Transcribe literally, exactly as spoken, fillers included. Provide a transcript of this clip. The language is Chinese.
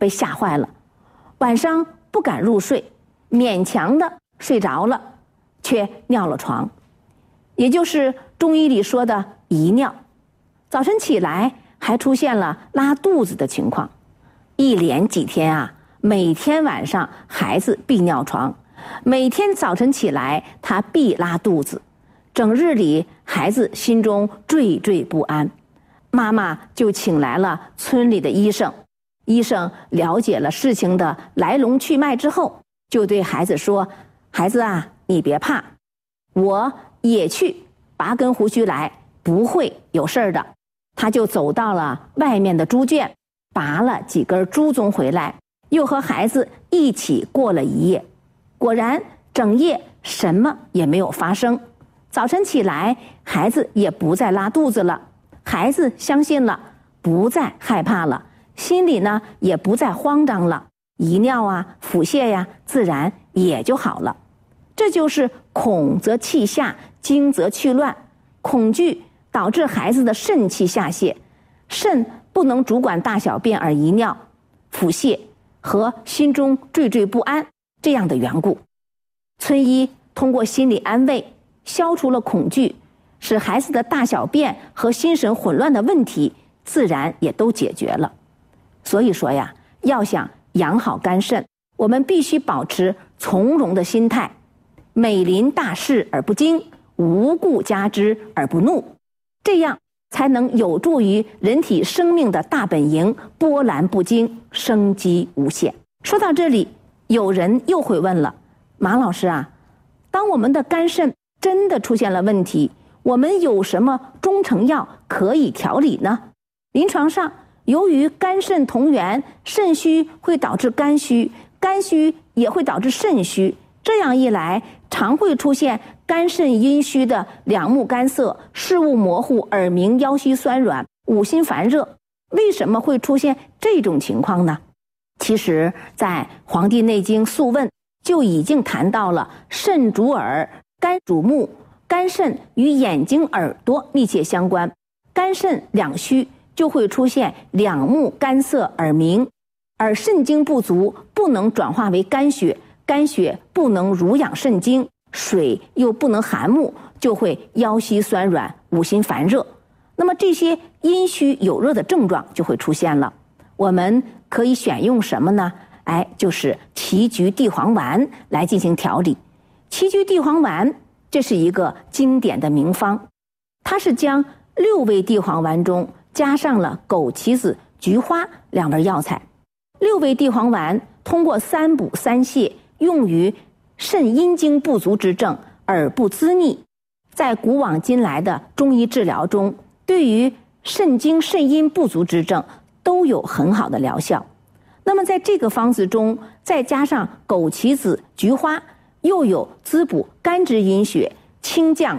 被吓坏了，晚上不敢入睡，勉强的睡着了，却尿了床，也就是中医里说的遗尿。早晨起来还出现了拉肚子的情况，一连几天啊，每天晚上孩子必尿床，每天早晨起来他必拉肚子，整日里孩子心中惴惴不安。妈妈就请来了村里的医生，医生了解了事情的来龙去脉之后，就对孩子说：孩子啊，你别怕，我也去拔根胡须来，不会有事儿的。他就走到了外面的猪圈，拔了几根猪鬃回来，又和孩子一起过了一夜。果然整夜什么也没有发生，早晨起来孩子也不再拉肚子了，孩子相信了，不再害怕了，心里呢也不再慌张了，遗尿啊腹泻呀自然也就好了。这就是恐则气下，惊则去乱。恐惧导致孩子的肾气下泄，肾不能主管大小便而遗尿、腹泻和心中惴惴不安这样的缘故。村医通过心理安慰，消除了恐惧，使孩子的大小便和心神混乱的问题自然也都解决了。所以说呀，要想养好肝肾，我们必须保持从容的心态，美临大事而不惊，无故加之而不怒，这样才能有助于人体生命的大本营波澜不惊，生机无限。说到这里，有人又会问了，马老师啊，当我们的肝肾真的出现了问题，我们有什么中成药可以调理呢？临床上，由于肝肾同源，肾虚会导致肝虚，肝虚也会导致肾虚，这样一来，常会出现肝肾阴虚的两目干涩、视物模糊、耳鸣、腰膝酸软、五心烦热。为什么会出现这种情况呢？其实在《黄帝内经·素问》就已经谈到了肾主耳，肝主目，肝肾与眼睛、耳朵密切相关，肝肾两虚就会出现两目干涩、耳鸣，而肾精不足不能转化为肝血，肝血不能濡养肾精，水又不能含目，就会腰膝酸软、五心烦热。那么这些阴虚有热的症状就会出现了。我们可以选用什么呢？哎，就是杞菊地黄丸来进行调理。杞菊地黄丸这是一个经典的名方，它是将六味地黄丸中加上了枸杞子、菊花两味药材。六味地黄丸通过三补三泻，用于肾阴经不足之症，耳部滋腻。在古往今来的中医治疗中，对于肾精肾阴不足之症都有很好的疗效。那么在这个方子中再加上枸杞子、菊花，又有滋补肝之阴血、清降